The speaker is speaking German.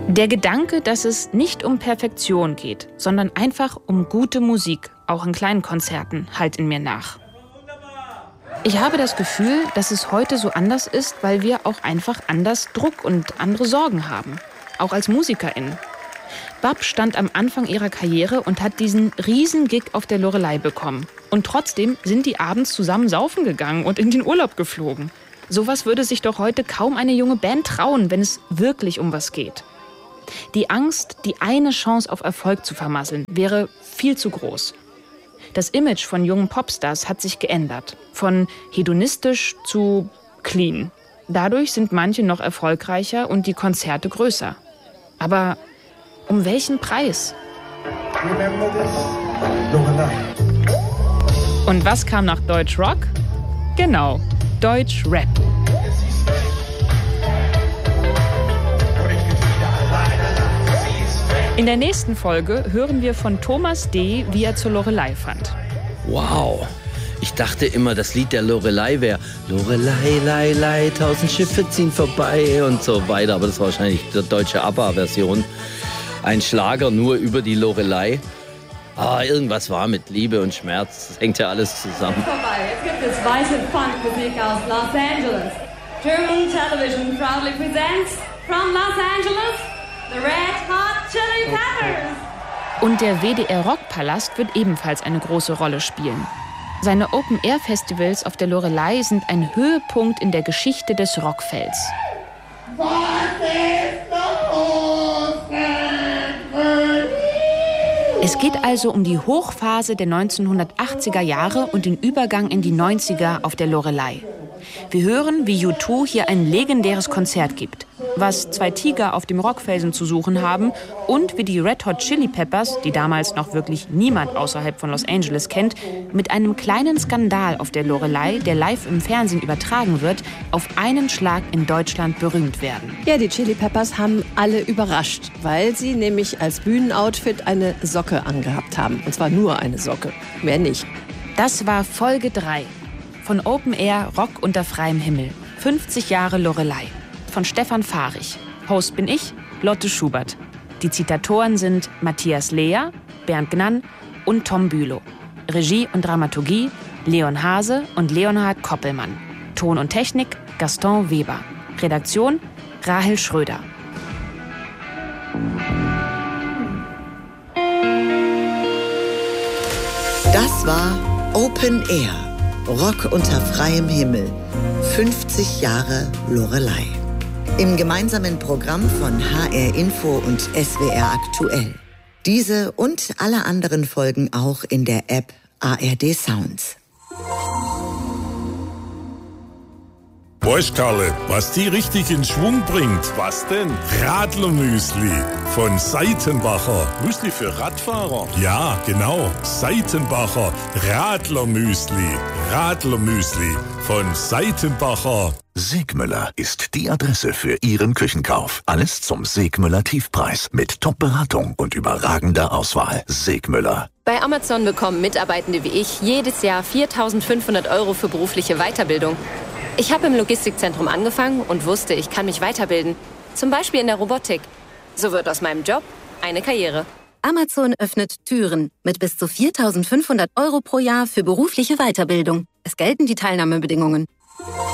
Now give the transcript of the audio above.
Der Gedanke, dass es nicht um Perfektion geht, sondern einfach um gute Musik, auch in kleinen Konzerten, hallt in mir nach. Ich habe das Gefühl, dass es heute so anders ist, weil wir auch einfach anders Druck und andere Sorgen haben. Auch als MusikerInnen. Bab stand am Anfang ihrer Karriere und hat diesen riesen Gig auf der Loreley bekommen. Und trotzdem sind die abends zusammen saufen gegangen und in den Urlaub geflogen. Sowas würde sich doch heute kaum eine junge Band trauen, wenn es wirklich um was geht. Die Angst, die eine Chance auf Erfolg zu vermasseln, wäre viel zu groß. Das Image von jungen Popstars hat sich geändert. Von hedonistisch zu clean. Dadurch sind manche noch erfolgreicher und die Konzerte größer. Aber um welchen Preis? Und was kam nach Deutschrock? Genau, Deutschrap. In der nächsten Folge hören wir von Thomas D., wie er zur Loreley fand. Wow, ich dachte immer, das Lied der Loreley wäre Loreley, Lei, Lei, 1000 Schiffe ziehen vorbei und so weiter. Aber das war wahrscheinlich die deutsche ABBA-Version. Ein Schlager nur über die Loreley. Irgendwas war mit Liebe und Schmerz. Das hängt ja alles zusammen. Jetzt gibt es weiße Funkmusik aus Los Angeles. German Television proudly presents from Los Angeles the Red Hot Chili Peppers. Und der WDR Rockpalast wird ebenfalls eine große Rolle spielen. Seine Open-Air-Festivals auf der Loreley sind ein Höhepunkt in der Geschichte des Rockfelds. Was ist los? Es geht also um die Hochphase der 1980er Jahre und den Übergang in die 90er auf der Loreley. Wir hören, wie U2 hier ein legendäres Konzert gibt, was zwei Tiger auf dem Rockfelsen zu suchen haben und wie die Red Hot Chili Peppers, die damals noch wirklich niemand außerhalb von Los Angeles kennt, mit einem kleinen Skandal auf der Loreley, der live im Fernsehen übertragen wird, auf einen Schlag in Deutschland berühmt werden. Ja, die Chili Peppers haben alle überrascht, weil sie nämlich als Bühnenoutfit eine Socke angehabt haben. Und zwar nur eine Socke, mehr nicht. Das war Folge 3 von Open Air Rock unter freiem Himmel. 50 Jahre Loreley. Von Stefan Fahrig. Host bin ich, Lotte Schubert. Die Zitatoren sind Matthias Lehr, Bernd Gnann und Tom Bülow. Regie und Dramaturgie Leon Hase und Leonhard Koppelmann. Ton und Technik Gaston Weber. Redaktion Rahel Schröder. Das war Open Air. Rock unter freiem Himmel. 50 Jahre Loreley. Im gemeinsamen Programm von HR Info und SWR Aktuell. Diese und alle anderen Folgen auch in der App ARD Sounds. Weißt, Karle, was die richtig in Schwung bringt? Was denn? Radlermüsli von Seitenbacher. Müsli für Radfahrer? Ja, genau. Seitenbacher Radlermüsli. Radlermüsli von Seitenbacher. Segmüller ist die Adresse für Ihren Küchenkauf. Alles zum Segmüller Tiefpreis mit Top-Beratung und überragender Auswahl. Segmüller. Bei Amazon bekommen Mitarbeitende wie ich jedes Jahr 4.500 € für berufliche Weiterbildung. Ich habe im Logistikzentrum angefangen und wusste, ich kann mich weiterbilden. Zum Beispiel in der Robotik. So wird aus meinem Job eine Karriere. Amazon öffnet Türen mit bis zu 4.500 € pro Jahr für berufliche Weiterbildung. Es gelten die Teilnahmebedingungen.